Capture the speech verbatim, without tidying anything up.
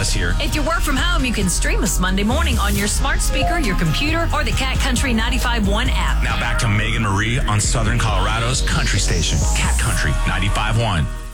us here. If you work from home, you can stream us Monday morning on your smart speaker, your computer, or the Cat Country ninety-five point one app. Now back to Megan Marie on Southern Colorado's country station, Cat Country ninety-five point one.